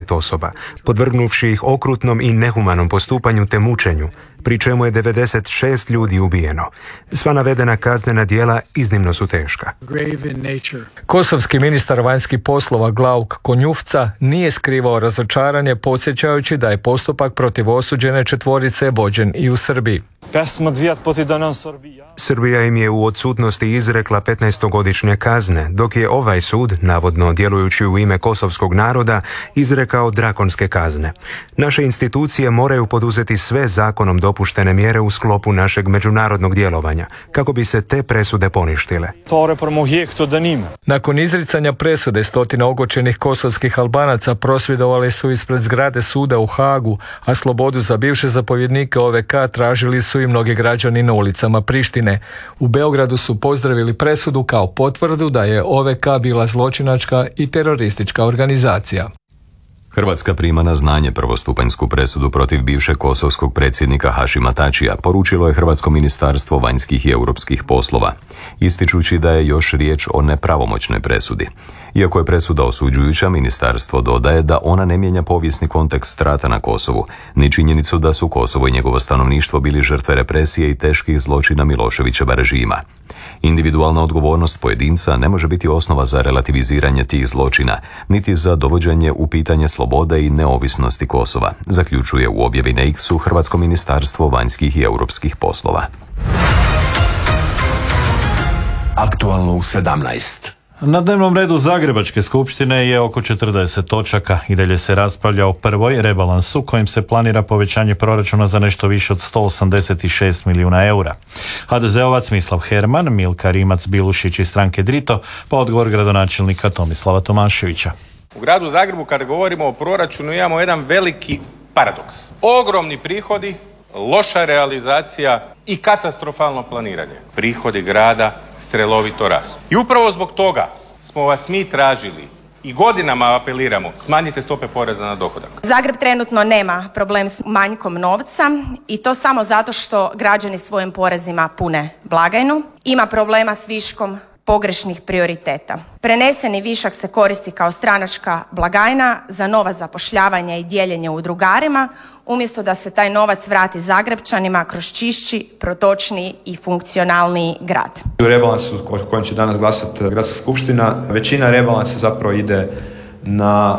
30 osoba, podvrgnuvši ih okrutnom i nehumanom postupanju te mučenju, pri čemu je 96 ljudi ubijeno. Sva navedena kaznena djela iznimno su teška. Kosovski ministar vanjskih poslova Glauk Konjufca nije skrivao razočaranje, podsjećajući da je postupak protiv osuđene četvorice vođen i u Srbiji. Srbija im je u odsutnosti izrekla 15-godišnje kazne, dok je ovaj sud, navodno djelujući u ime kosovskog naroda, izrekao drakonske kazne. Naše institucije moraju poduzeti sve zakonom dopuštene mjere u sklopu našeg međunarodnog djelovanja, kako bi se te presude poništile. Nakon izricanja presude, stotine ogorčenih kosovskih Albanaca prosvjedovali su ispred zgrade suda u Hagu, a slobodu za bivše zapovjednike OVK tražili su i mnogi građani na ulicama Prištine. U Beogradu su pozdravili presudu kao potvrdu da je OVK bila zločinačka i teroristička organizacija. Hrvatska prima na znanje prvostupanjsku presudu protiv bivšeg kosovskog predsjednika Hašima Tačija, poručilo je Hrvatsko ministarstvo vanjskih i europskih poslova, ističući da je još riječ o nepravomoćnoj presudi. Iako je presuda osuđujuća, ministarstvo dodaje da ona ne mijenja povijesni kontekst rata na Kosovu, ni činjenicu da su Kosovo i njegovo stanovništvo bili žrtve represije i teških zločina Miloševićeva režima. Individualna odgovornost pojedinca ne može biti osnova za relativiziranje tih zločina, niti za dovođenje u pitanje slobode i neovisnosti Kosova, zaključuje u objavi na X-u Hrvatsko ministarstvo vanjskih i europskih poslova. Aktualno u 17. Na dnevnom redu Zagrebačke skupštine je oko 40 točaka. I dalje se raspravlja o prvoj rebalansu kojim se planira povećanje proračuna za nešto više od 186 milijuna eura. HDZ-ovac Mislav Herman, Milka Rimac-Bilušić iz stranke Drito, pa odgovor gradonačelnika Tomislava Tomaševića. U gradu Zagrebu kada govorimo o proračunu imamo jedan veliki paradoks. Ogromni prihodi, loša realizacija i katastrofalno planiranje. Prihodi grada strelovito rastu. I upravo zbog toga smo vas mi tražili i godinama apeliramo, smanjite stope poreza na dohodak. Zagreb trenutno nema problem s manjkom novca i to samo zato što građani svojim porezima pune blagajnu. Ima problema s viškom pogrešnih prioriteta. Preneseni višak se koristi kao stranačka blagajna za nova zapošljavanja i dijeljenje u drugarima, umjesto da se taj novac vrati Zagrepčanima kroz čišći, protočniji i funkcionalniji grad. U rebalansu o kojem će danas glasati Gradska skupština, većina rebalansa zapravo ide na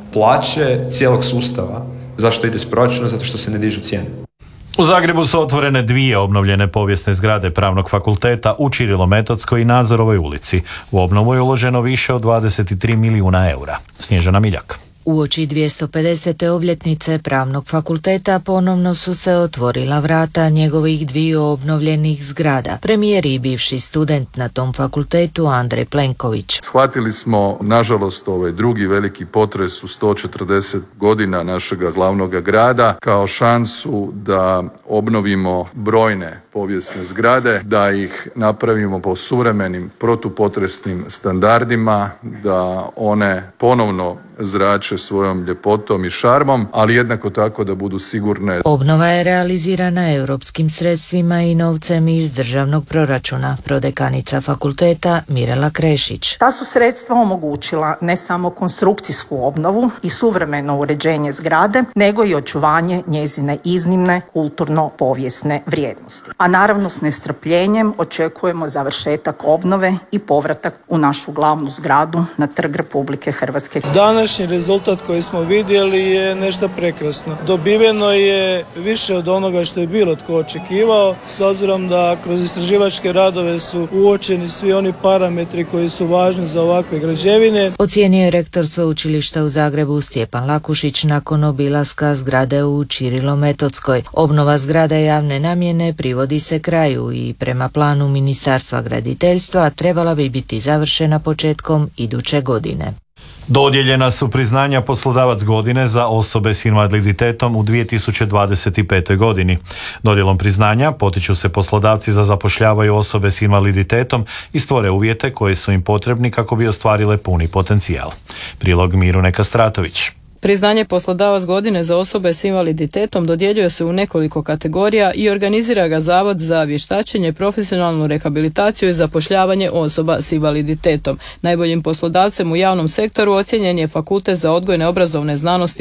plaće cijelog sustava. Zašto ide s proračuna? Zato što se ne dižu cijene. U Zagrebu su otvorene 2 obnovljene povijesne zgrade Pravnog fakulteta u Ćirilo-Metodskoj i Nazorovoj ulici. U obnovu je uloženo više od 23 milijuna eura. Snježana Miljak. Uoči 250. obljetnice Pravnog fakulteta ponovno su se otvorila vrata njegovih 2 obnovljenih zgrada. Premijer i bivši student na tom fakultetu Andrej Plenković. Shvatili smo, nažalost, ovaj drugi veliki potres u 140 godina našega glavnog grada kao šansu da obnovimo brojne povijesne zgrade, da ih napravimo po suvremenim protupotresnim standardima, da one ponovno zrače svojom ljepotom i šarmom, ali jednako tako da budu sigurne. Obnova je realizirana europskim sredstvima i novcem iz državnog proračuna, prodekanica fakulteta Mirela Krešić. Ta su sredstva omogućila ne samo konstrukcijsku obnovu i suvremeno uređenje zgrade, nego i očuvanje njezine iznimne kulturno-povijesne vrijednosti. A naravno s nestrpljenjem očekujemo završetak obnove i povratak u našu glavnu zgradu na Trg Republike Hrvatske. Današnji rezultat koji smo vidjeli je nešto prekrasno. Dobiveno je više od onoga što je bilo tko očekivao, s obzirom da kroz istraživačke radove su uočeni svi oni parametri koji su važni za ovakve građevine. Ocijenio je rektor Sveučilišta u Zagrebu Stjepan Lakušić nakon obilaska zgrade u Ćirilo-Metodskoj. Obnova zgrade javne namjene privodi se kraju i prema planu Ministarstva graditeljstva trebala bi biti završena početkom iduće godine. Dodijeljena su priznanja Poslodavac godine za osobe s invaliditetom u 2025. godini. Dodjelom priznanja potiču se poslodavci da zapošljavaju osobe s invaliditetom i stvore uvjete koji su im potrebni kako bi ostvarile puni potencijal. Prilog Mirune Kastratović. Priznanje Poslodavac godine za osobe s invaliditetom dodjeljuje se u nekoliko kategorija i organizira ga Zavod za vještačenje, profesionalnu rehabilitaciju i zapošljavanje osoba s invaliditetom. Najboljim poslodavcem u javnom sektoru ocijenjen je Fakultet za odgojne obrazovne znanosti